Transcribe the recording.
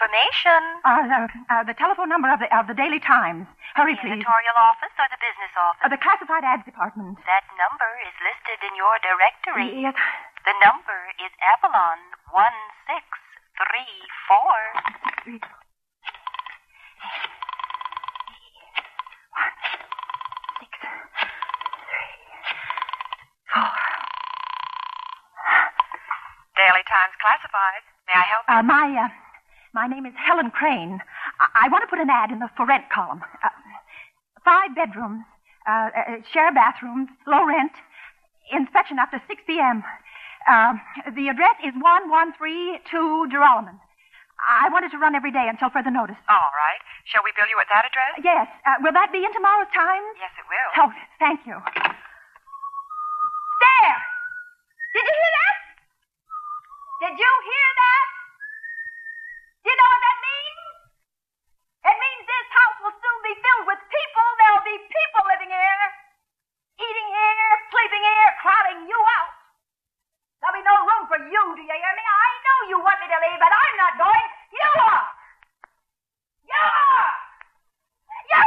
information. The telephone number of the Daily Times. Hurry, The please. editorial office or the business office? The classified ads department. That number is listed in your directory. Yes. The number is Avalon 1634. Daily Times Classified. May I help you? My name is Helen Crane. I want to put an ad in the for rent column. 5 bedrooms, share bathrooms, low rent, inspection after 6 p.m. The address is 1132 Geralman. I want it to run every day until further notice. All right. Shall we bill you at that address? Yes. Will that be in tomorrow's Times? Yes, it will. Oh, thank you. There! Did you hear that? Did you hear that? Do you know what that means? It means this house will soon be filled with people. There'll be people living here, eating here, sleeping here, crowding you out. There'll be no room for you, do you hear me? I know you want me to leave, but I'm not going. You are!